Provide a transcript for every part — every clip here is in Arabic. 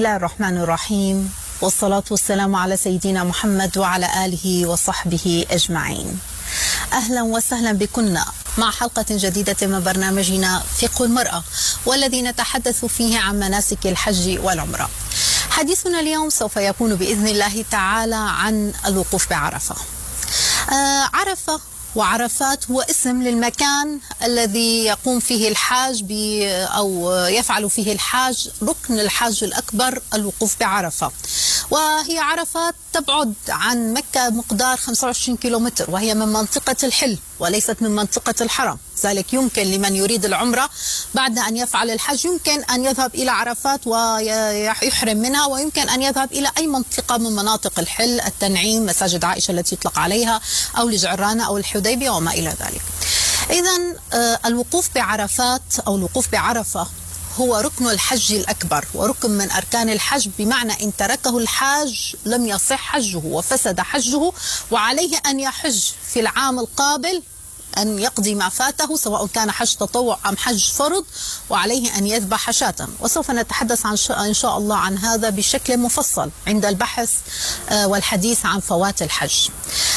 الله الرحمن الرحيم، والصلاة والسلام على سيدنا محمد وعلى آله وصحبه أجمعين. أهلا وسهلا بكنا مع حلقة جديدة من برنامجنا فقه المرأة، والذي نتحدث فيه عن مناسك الحج والعمرة. حديثنا اليوم سوف يكون بإذن الله تعالى عن الوقوف بعرفة. عرفة وعرفات هو اسم للمكان الذي يقوم فيه الحاج أو يفعل فيه الحاج ركن الحاج الأكبر الوقوف بعرفة. وهي عرفات تبعد عن مكة مقدار 25 كيلومتر، وهي من منطقة الحل وليست من منطقة الحرم. ذلك يمكن لمن يريد العمرة بعد أن يفعل الحج يمكن أن يذهب إلى عرفات ويحرم منها، ويمكن أن يذهب إلى أي منطقة من مناطق الحل، التنعيم، مساجد عائشة التي يطلق عليها، أو لجعرانة أو الحديبية وما إلى ذلك. إذن الوقوف بعرفات أو الوقوف بعرفة هو ركن الحج الأكبر وركن من أركان الحج، بمعنى إن تركه الحاج لم يصح حجه وفسد حجه، وعليه أن يحج في العام القابل، أن يقضي ما فاته سواء كان حج تطوع أم حج فرض، وعليه أن يذبح شاة. وسوف نتحدث إن شاء الله عن هذا بشكل مفصل عند البحث والحديث عن فوات الحج.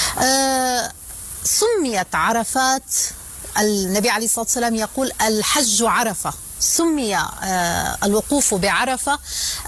سميت عرفات، النبي عليه الصلاة والسلام يقول الحج عرفة، سمي الوقوف بعرفة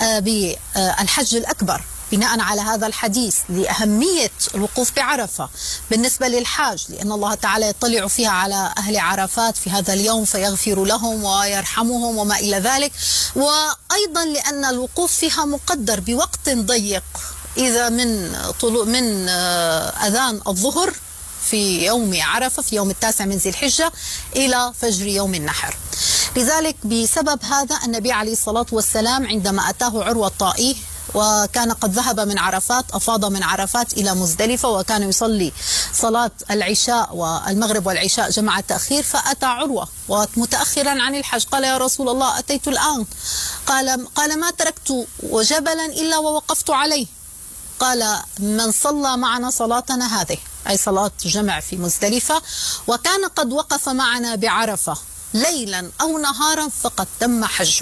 بالحج الأكبر بناء على هذا الحديث، لأهمية الوقوف بعرفة بالنسبة للحاج، لأن الله تعالى يطلع فيها على أهل عرفات في هذا اليوم فيغفر لهم ويرحمهم وما إلى ذلك، وأيضا لأن الوقوف فيها مقدر بوقت ضيق، إذا من أذان الظهر في يوم عرفة في يوم 9 من ذي الحجة إلى فجر يوم النحر. لذلك بسبب هذا النبي عليه الصلاة والسلام عندما أتاه عروة الطائي وكان قد ذهب من عرفات، أفاض من عرفات إلى مزدلفة، وكان يصلي صلاة العشاء والمغرب والعشاء جمع التأخير، فأتى عروة ومتأخرا عن الحج، قال يا رسول الله أتيت الآن، قال ما تركت جبلا إلا ووقفت عليه، قال من صلى معنا صلاتنا هذه، أي صلاة جمع في مزدلفة، وكان قد وقف معنا بعرفة ليلا أو نهارا فقد تم حجه.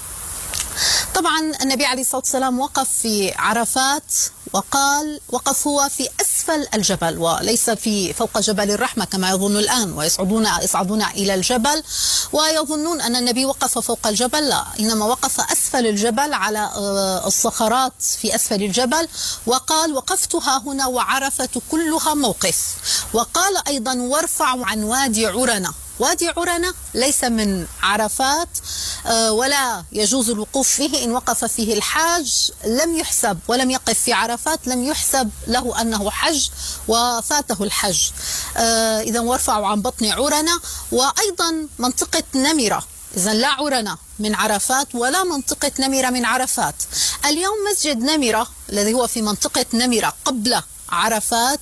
طبعا النبي عليه الصلاة والسلام وقف في عرفات، وقال وقف هو في أسفل الجبل وليس في فوق جبل الرحمة كما يظن الآن، ويصعدون إلى الجبل ويظنون أن النبي وقف فوق الجبل، لا، إنما وقف أسفل الجبل على الصخرات في أسفل الجبل، وقال وقفت ها هنا وعرفة كلها موقف. وقال أيضا وارفعوا عن وادي عرنة. وادي عرنة ليس من عرفات ولا يجوز الوقوف فيه، إن وقف فيه الحاج لم يحسب، ولم يقف في عرفات لم يحسب له أنه حج وفاته الحج. إذا وارفعوا عن بطن عرنة. وأيضا منطقة نمرة، إذا لا عرنة من عرفات ولا منطقة نمرة من عرفات. اليوم مسجد نمرة الذي هو في منطقة نمرة قبل عرفات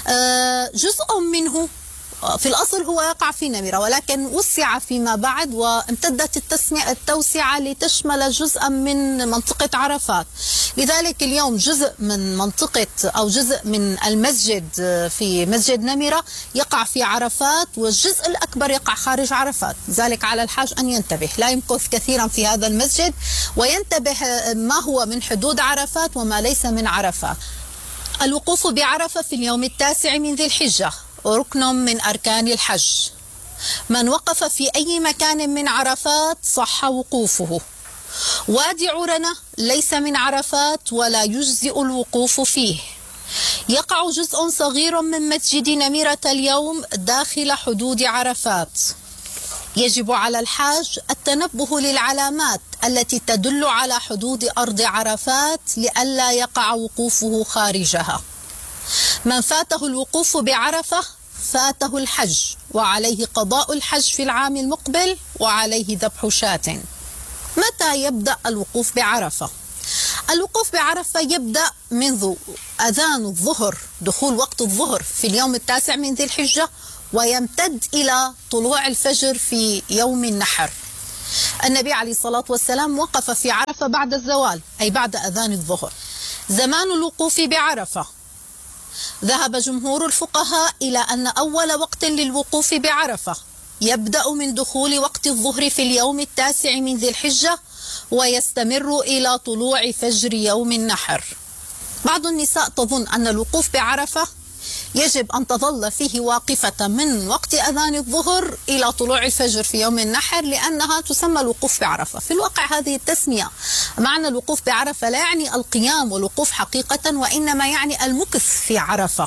جزء منه في الأصل هو يقع في نمرة، ولكن وسع فيما بعد وامتدت التوسعة لتشمل جزءا من منطقة عرفات. لذلك اليوم جزء من منطقة أو جزء من المسجد في مسجد نمرة يقع في عرفات، والجزء الأكبر يقع خارج عرفات. لذلك على الحاج أن ينتبه، لا يمكث كثيرا في هذا المسجد، وينتبه ما هو من حدود عرفات وما ليس من عرفات. الوقوف بعرفة في اليوم 9 من ذي الحجة ركن من أركان الحج. من وقف في أي مكان من عرفات صح وقوفه. وادي عرنة ليس من عرفات ولا يجزئ الوقوف فيه. يقع جزء صغير من مسجد نمرة اليوم داخل حدود عرفات. يجب على الحاج التنبه للعلامات التي تدل على حدود أرض عرفات لئلا يقع وقوفه خارجها. من فاته الوقوف بعرفة فاته الحج، وعليه قضاء الحج في العام المقبل، وعليه ذبح شاة. متى يبدأ الوقوف بعرفة؟ الوقوف بعرفة يبدأ منذ أذان الظهر، دخول وقت الظهر في اليوم 9 من ذي الحجة، ويمتد إلى طلوع الفجر في يوم النحر. النبي عليه الصلاة والسلام وقف في عرفة بعد الزوال، أي بعد أذان الظهر. زمان الوقوف بعرفة، ذهب جمهور الفقهاء إلى أن أول وقت للوقوف بعرفة يبدأ من دخول وقت الظهر في اليوم 9 من ذي الحجة، ويستمر إلى طلوع فجر يوم النحر. بعض النساء تظن أن الوقوف بعرفة يجب أن تظل فيه واقفة من وقت أذان الظهر إلى طلوع الفجر في يوم النحر لأنها تسمى الوقوف بعرفة. في الواقع هذه التسمية معنى الوقوف بعرفة لا يعني القيام والوقوف حقيقة، وإنما يعني المكث في عرفة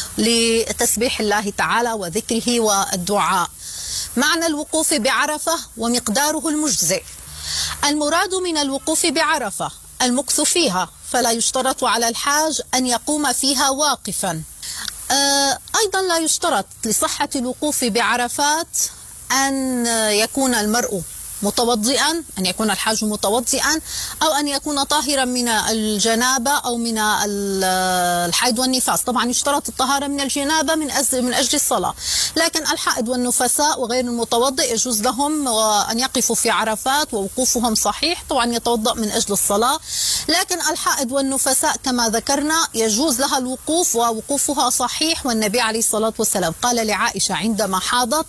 لتسبيح الله تعالى وذكره والدعاء. معنى الوقوف بعرفة ومقداره المجزئ. المراد من الوقوف بعرفة المكث فيها، فلا يشترط على الحاج أن يقوم فيها واقفا. أيضا لا يشترط لصحة الوقوف بعرفات أن يكون المرء متوضئا، أن يكون الحاج متوضئا، أو أن يكون طاهرا من الجنابة أو من الحيض والنفاس. طبعا يشترط الطهارة من الجنابة من أجل الصلاة، لكن الحائض والنفساء وغير المتوضئ يجوز لهم أن يقفوا في عرفات ووقوفهم صحيح، طبعا يتوضأ من أجل الصلاة. لكن الحائض والنفساء كما ذكرنا يجوز لها الوقوف ووقوفها صحيح، والنبي عليه الصلاة والسلام قال لعائشة عندما حاضت: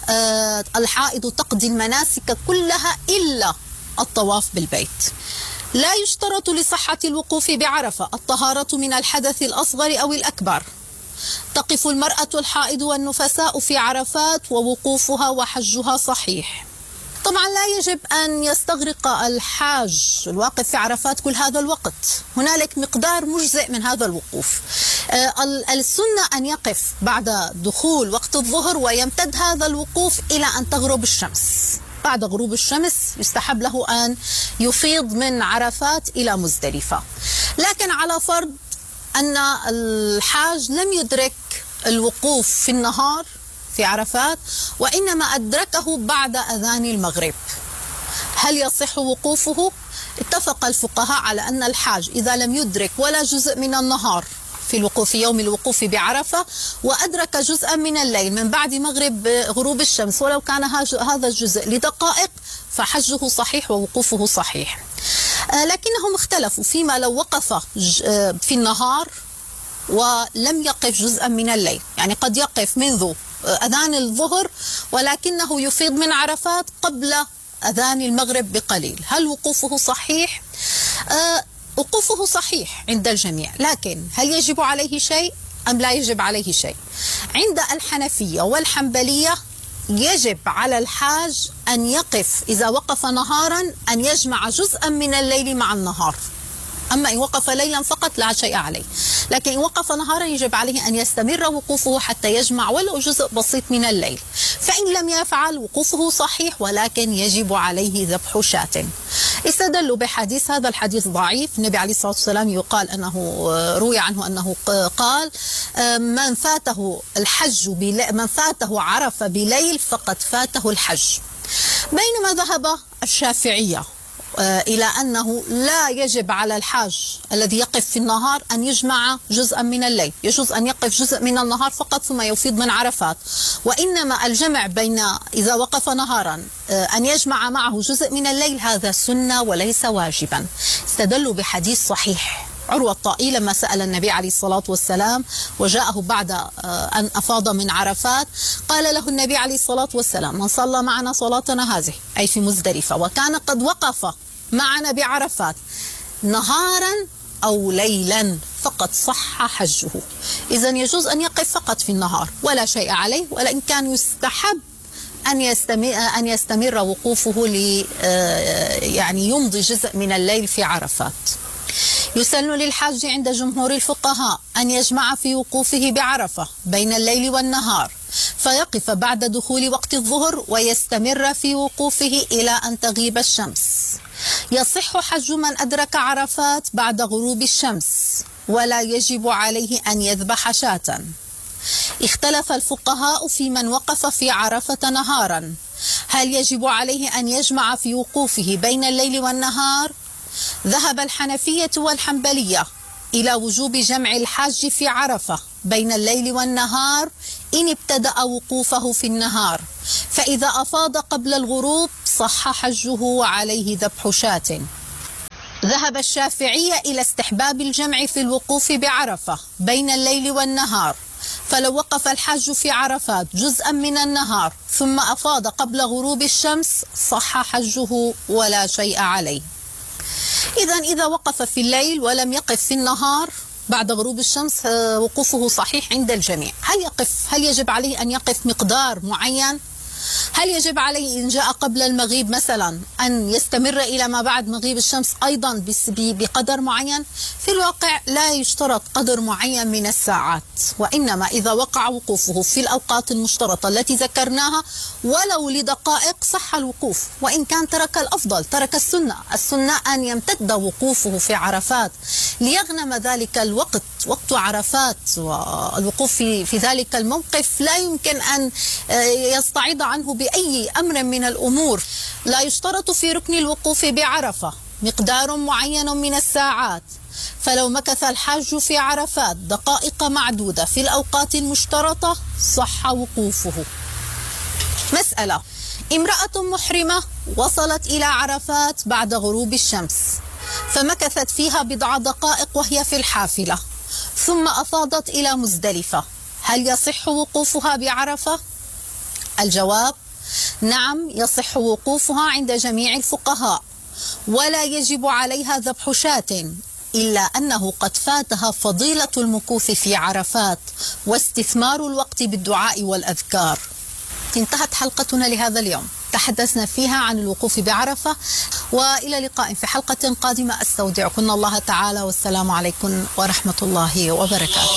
الحائض تقضي المناسك كلها إلا الطواف بالبيت. لا يشترط لصحة الوقوف بعرفة الطهارة من الحدث الأصغر أو الأكبر. تقف المرأة الحائض والنفساء في عرفات ووقوفها وحجها صحيح. طبعا لا يجب أن يستغرق الحاج الواقف في عرفات كل هذا الوقت، هنالك مقدار مجزئ من هذا الوقوف. السنة أن يقف بعد دخول وقت الظهر ويمتد هذا الوقوف إلى أن تغرب الشمس. بعد غروب الشمس يستحب له أن يفيض من عرفات إلى مزدلفة. لكن على فرض أن الحاج لم يدرك الوقوف في النهار في عرفات وإنما أدركه بعد أذان المغرب، هل يصح وقوفه؟ اتفق الفقهاء على أن الحاج إذا لم يدرك ولا جزء من النهار في يوم الوقوف بعرفة وأدرك جزءا من الليل من بعد مغرب غروب الشمس ولو كان هذا الجزء لدقائق فحجه صحيح ووقوفه صحيح. لكنهم اختلفوا فيما لو وقف في النهار ولم يقف جزءا من الليل، يعني قد يقف منذ أذان الظهر ولكنه يفيض من عرفات قبل أذان المغرب بقليل، هل وقوفه صحيح؟ وقوفه صحيح عند الجميع، لكن هل يجب عليه شيء أم لا يجب عليه شيء؟ عند الحنفية والحنبلية يجب على الحاج أن يقف إذا وقف نهارا أن يجمع جزءا من الليل مع النهار. أما إن وقف ليلا فقط لا شيء عليه، لكن إن وقف نهارا يجب عليه أن يستمر وقوفه حتى يجمع ولو جزء بسيط من الليل. فإن لم يفعل وقوفه صحيح ولكن يجب عليه ذبح شاة. استدلوا بحديث، هذا الحديث ضعيف، النبي عليه الصلاة والسلام يقال أنه روي عنه أنه قال: من فاته الحج من فاته عرفة بليل فقد فاته الحج. بينما ذهب الشافعية إلى أنه لا يجب على الحاج الذي يقف في النهار أن يجمع جزءا من الليل، يجوز أن يقف جزء من النهار فقط ثم يفيض من عرفات، وإنما الجمع بين إذا وقف نهارا أن يجمع معه جزء من الليل هذا سنة وليس واجبا. استدلوا بحديث صحيح عروة الطائي لما سأل النبي عليه الصلاة والسلام وجاءه بعد أن أفاض من عرفات، قال له النبي عليه الصلاة والسلام: من صلى معنا صلاتنا هذه أي في مزدلفة وكان قد وقف معنا بعرفات نهارا أو ليلا فقد صح حجه. إذا يجوز أن يقف فقط في النهار ولا شيء عليه، ولكن كان يستحب أن يستمر وقوفه يعني يمضي جزء من الليل في عرفات. يسن للحاج عند جمهور الفقهاء أن يجمع في وقوفه بعرفة بين الليل والنهار، فيقف بعد دخول وقت الظهر ويستمر في وقوفه إلى أن تغيب الشمس. يصح حج من أدرك عرفات بعد غروب الشمس ولا يجب عليه أن يذبح شاة. اختلف الفقهاء في من وقف في عرفة نهارا، هل يجب عليه أن يجمع في وقوفه بين الليل والنهار؟ ذهب الحنفية والحنبلية إلى وجوب جمع الحاج في عرفة بين الليل والنهار إن ابتدأ وقوفه في النهار، فإذا أفاض قبل الغروب صح حجه وعليه ذبح شاة. ذهب الشافعية إلى استحباب الجمع في الوقوف بعرفة بين الليل والنهار، فلو وقف الحاج في عرفات جزءا من النهار ثم أفاض قبل غروب الشمس صح حجه ولا شيء عليه. إذا وقف في الليل ولم يقف في النهار بعد غروب الشمس وقوفه صحيح عند الجميع. هل يجب عليه أن يقف مقدار معين؟ هل يجب عليه إن جاء قبل المغيب مثلا أن يستمر إلى ما بعد مغيب الشمس أيضا بقدر معين؟ في الواقع لا يشترط قدر معين من الساعات، وإنما إذا وقع وقوفه في الأوقات المشترطة التي ذكرناها ولو لدقائق صح الوقوف، وإن كان ترك الأفضل، ترك السنة أن يمتد وقوفه في عرفات ليغنم ذلك الوقت، وقت عرفات، والوقوف في ذلك الموقف لا يمكن أن يستعيض عنه بأي أمر من الأمور. لا يشترط في ركن الوقوف بعرفة مقدار معين من الساعات، فلو مكث الحاج في عرفات دقائق معدودة في الأوقات المشترطة صح وقوفه. مسألة: امرأة محرمة وصلت إلى عرفات بعد غروب الشمس فمكثت فيها بضع دقائق وهي في الحافلة ثم أفاضت إلى مزدلفة، هل يصح وقوفها بعرفة؟ الجواب: نعم، يصح وقوفها عند جميع الفقهاء، ولا يجب عليها ذبح شاة، إلا أنه قد فاتها فضيلة المكوث في عرفات واستثمار الوقت بالدعاء والأذكار. انتهت حلقتنا لهذا اليوم، تحدثنا فيها عن الوقوف بعرفة، وإلى لقاء في حلقة قادمة. أستودعكم الله تعالى، والسلام عليكم ورحمة الله وبركاته.